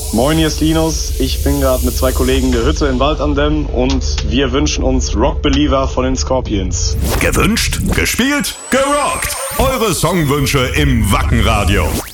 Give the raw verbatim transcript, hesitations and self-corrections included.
Moin, hier ist Linus. Ich bin gerade mit zwei Kollegen in der Hütte in Wald am Demm und wir wünschen uns Rock Believer von den Scorpions. Gewünscht, gespielt, gerockt. Eure Songwünsche im Wacken Radio.